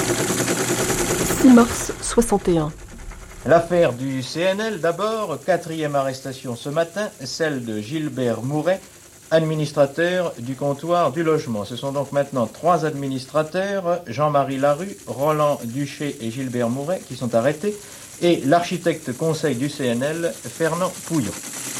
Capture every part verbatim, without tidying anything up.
six mars soixante et un. L'affaire du C N L d'abord, quatrième arrestation ce matin, celle de Gilbert Mouret, administrateur du comptoir du logement. Ce sont donc maintenant trois administrateurs, Jean-Marie Larue, Roland Duché et Gilbert Mouret, qui sont arrêtés, et l'architecte conseil du C N L, Fernand Pouillon.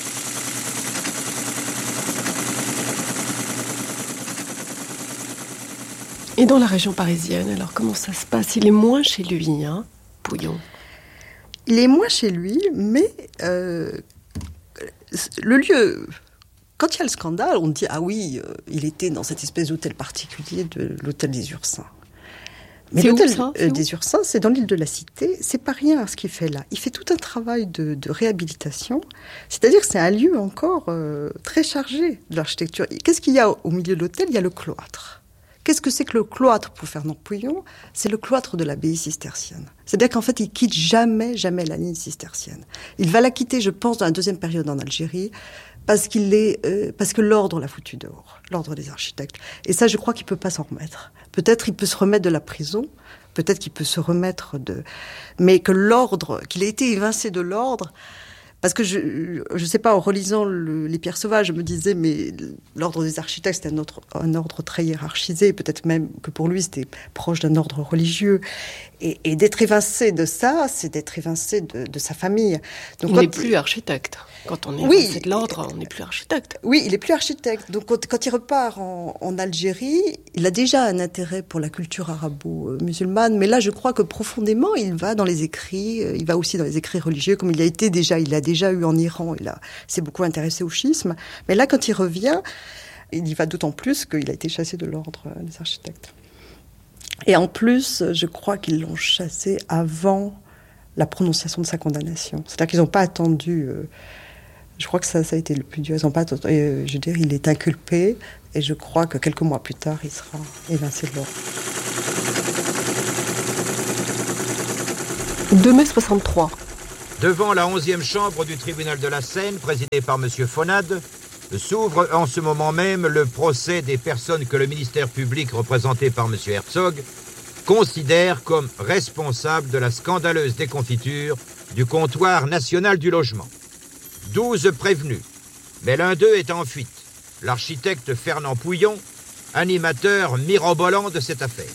Et dans la région parisienne, alors comment ça se passe? Il est moins chez lui, hein, Pouillon? Il est moins chez lui, mais euh, le lieu... Quand il y a le scandale, on dit « Ah oui, euh, il était dans cette espèce d'hôtel particulier de l'hôtel des Ursins ». Mais c'est l'hôtel où, ça euh, des Ursins, c'est dans l'île de la Cité. C'est pas rien ce qu'il fait là. Il fait tout un travail de, de réhabilitation. C'est-à-dire que c'est un lieu encore euh, très chargé de l'architecture. Qu'est-ce qu'il y a au milieu de l'hôtel? Il y a le cloître. Qu'est-ce que c'est que le cloître pour Fernand Pouillon? C'est le cloître de l'abbaye cistercienne. C'est-à-dire qu'en fait, il quitte jamais, jamais la ligne cistercienne. Il va la quitter, je pense, dans la deuxième période en Algérie, parce qu'il est, euh, parce que l'ordre l'a foutu dehors, l'ordre des architectes. Et ça, je crois qu'il peut pas s'en remettre. Peut-être il peut se remettre de la prison, peut-être qu'il peut se remettre de, mais que l'ordre, qu'il ait été évincé de l'ordre. Parce que je je sais pas, en relisant le, les Pierres sauvages, je me disais, mais l'ordre des architectes, c'était un, autre, un ordre très hiérarchisé, peut-être même que pour lui, c'était proche d'un ordre religieux. Et, et d'être évincé de ça, c'est d'être évincé de, de sa famille. Donc, il n'est plus architecte. Quand on est oui, évincé de l'ordre, on n'est plus architecte. Oui, il n'est plus architecte. Donc quand, quand il repart en, en Algérie, il a déjà un intérêt pour la culture arabo-musulmane, mais là, je crois que profondément, il va dans les écrits, il va aussi dans les écrits religieux, comme il a été déjà, il a déjà eu en Iran, il a, s'est beaucoup intéressé au schisme. Mais là, quand il revient, il y va d'autant plus qu'il a été chassé de l'ordre des architectes. Et en plus, je crois qu'ils l'ont chassé avant la prononciation de sa condamnation. C'est-à-dire qu'ils n'ont pas attendu... Euh, je crois que ça, ça a été le plus dur. Ils n'ont pas attendu, euh, je veux dire, il est inculpé, et je crois que quelques mois plus tard, il sera évincé de l'ordre. deux mai soixante-trois. Devant la onzième chambre du tribunal de la Seine, présidée par M. Fonade, s'ouvre en ce moment même le procès des personnes que le ministère public, représenté par M. Herzog, considère comme responsables de la scandaleuse déconfiture du comptoir national du logement. Douze prévenus, mais l'un d'eux est en fuite, l'architecte Fernand Pouillon, animateur mirobolant de cette affaire.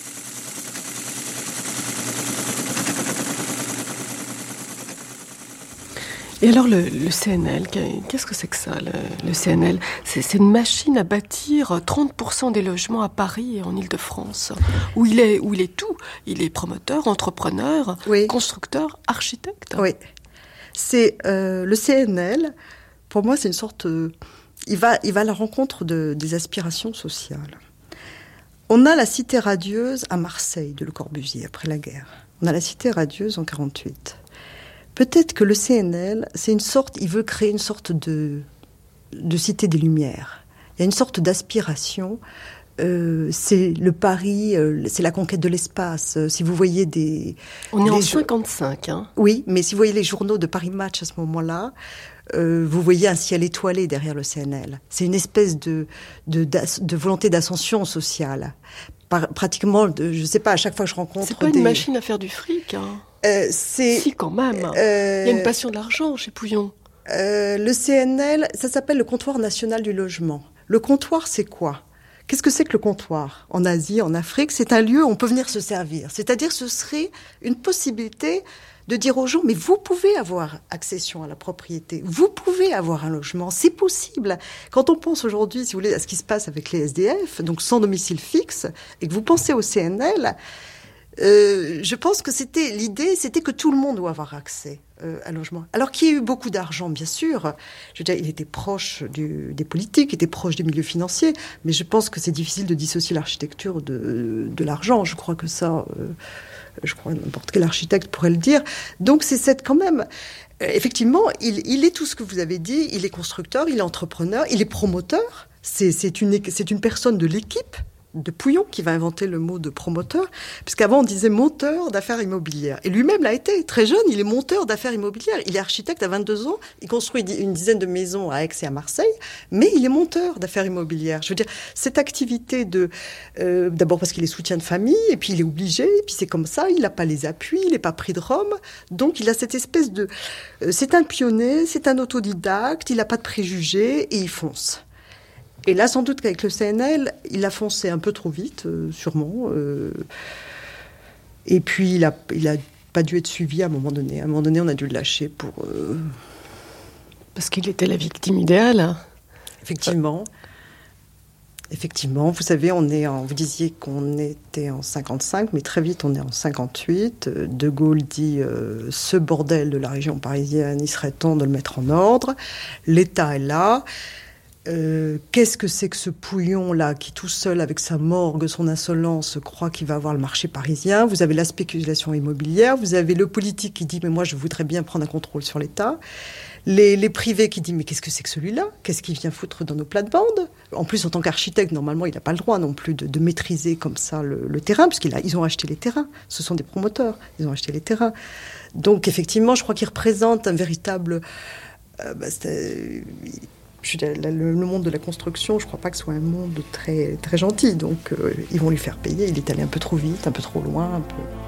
Et alors le, le C N L, qu'est-ce que c'est que ça, le, le C N L? c'est, c'est une machine à bâtir trente pour cent des logements à Paris et en Île-de-France, où il est, où il est tout. Il est promoteur, entrepreneur, oui. constructeur, architecte. Oui, c'est euh, le C N L. Pour moi, c'est une sorte. Euh, il va, il va à la rencontre de, des aspirations sociales. On a la cité radieuse à Marseille de Le Corbusier après la guerre. On a la cité radieuse en quarante-huit. Peut-être que le C N L, c'est une sorte, il veut créer une sorte de, de cité des Lumières. Il y a une sorte d'aspiration. Euh, c'est le Paris, euh, c'est la conquête de l'espace. Euh, si vous voyez des... On est en jo- cinquante-cinq, hein. Oui, mais si vous voyez les journaux de Paris Match à ce moment-là, euh, vous voyez un ciel étoilé derrière le C N L. C'est une espèce de, de, de volonté d'ascension sociale. Par, pratiquement, de, je ne sais pas, à chaque fois que je rencontre... C'est pas des... une machine à faire du fric, hein. Euh, c'est, si, quand même. Euh, Il y a une passion de l'argent chez Pouillon. Euh, le C N L, ça s'appelle le comptoir national du logement. Le comptoir, c'est quoi? Qu'est-ce que c'est que le comptoir? En Asie, en Afrique, c'est un lieu où on peut venir se servir. C'est-à-dire, ce serait une possibilité de dire aux gens, mais vous pouvez avoir accession à la propriété, vous pouvez avoir un logement, c'est possible. Quand on pense aujourd'hui, si vous voulez, à ce qui se passe avec les S D F, donc sans domicile fixe, et que vous pensez au C N L, Euh, je pense que c'était l'idée, c'était que tout le monde doit avoir accès euh, à un logement. Alors qu'il y a eu beaucoup d'argent, bien sûr. Je veux dire, il était proche du, des politiques, il était proche des milieux financiers, mais je pense que c'est difficile de dissocier l'architecture de, de l'argent. Je crois que ça, euh, je crois que n'importe quel architecte pourrait le dire. Donc c'est cette quand même. Euh, effectivement, il, il est tout ce que vous avez dit. Il est constructeur, il est entrepreneur, il est promoteur. C'est, c'est une, c'est une personne de l'équipe de Pouillon qui va inventer le mot de promoteur, puisqu'avant on disait monteur d'affaires immobilières. Et lui-même l'a été. Très jeune, il est monteur d'affaires immobilières. Il est architecte à vingt-deux ans, il construit une dizaine de maisons à Aix et à Marseille, mais il est monteur d'affaires immobilières. Je veux dire, cette activité de... Euh, d'abord parce qu'il est soutien de famille, et puis il est obligé, et puis c'est comme ça, il n'a pas les appuis, il n'est pas pris de Rome, donc il a cette espèce de... Euh, c'est un pionnier, c'est un autodidacte, il n'a pas de préjugés, et il fonce. Et là, sans doute qu'avec le C N L, il a foncé un peu trop vite, euh, sûrement. Euh, et puis, il n'a il a pas dû être suivi à un moment donné. À un moment donné, on a dû le lâcher pour... Euh... Parce qu'il était la victime idéale. Effectivement. Effectivement. Vous savez, on est en... Vous disiez qu'on était en cinquante-cinq, mais très vite, on est en cinquante-huit. De Gaulle dit euh, « Ce bordel de la région parisienne, il serait temps de le mettre en ordre. L'État est là. » Euh, qu'est-ce que c'est que ce Pouillon-là qui, tout seul, avec sa morgue, son insolence, croit qu'il va avoir le marché parisien? Vous avez la spéculation immobilière, vous avez le politique qui dit « mais moi, je voudrais bien prendre un contrôle sur l'État ». Les, les privés qui disent « mais qu'est-ce que c'est que celui-là? Qu'est-ce qu'il vient foutre dans nos plates-bandes ?» En plus, en tant qu'architecte, normalement, il n'a pas le droit non plus de, de maîtriser comme ça le, le terrain, puisqu'ils ont acheté les terrains. Ce sont des promoteurs, ils ont acheté les terrains. Donc, effectivement, je crois qu'il représente un véritable... Euh, bah, Je, le, le monde de la construction, je ne crois pas que ce soit un monde très, très gentil. Donc, euh, ils vont lui faire payer. Il est allé un peu trop vite, un peu trop loin. Un peu...